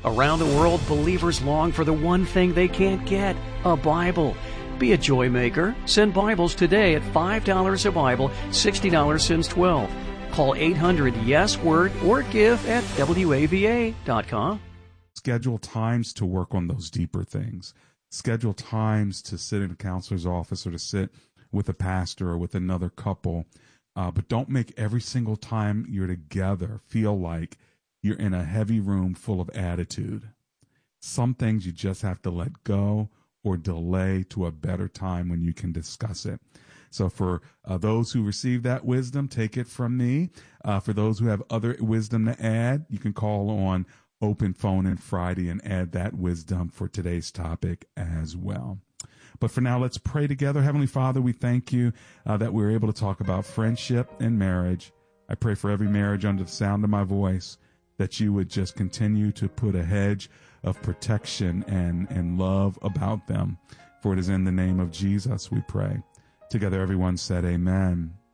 Around the world, believers long for the one thing they can't get, a Bible. Be a joy maker. Send Bibles today at $5 a Bible, $60 since 12. Call 800-YES-WORD or give at WAVA.com. Schedule times to work on those deeper things. Schedule times to sit in a counselor's office or to sit with a pastor or with another couple. But don't make every single time you're together feel like you're in a heavy room full of attitude. Some things you just have to let go or delay to a better time when you can discuss it. So for those who receive that wisdom, take it from me. For those who have other wisdom to add, you can call on Open Phone in Friday and add that wisdom for today's topic as well. But for now, let's pray together. Heavenly Father, we thank you that we're able to talk about friendship and marriage. I pray for every marriage under the sound of my voice that you would just continue to put a hedge of protection and love about them. For it is in the name of Jesus we pray. Together everyone said amen.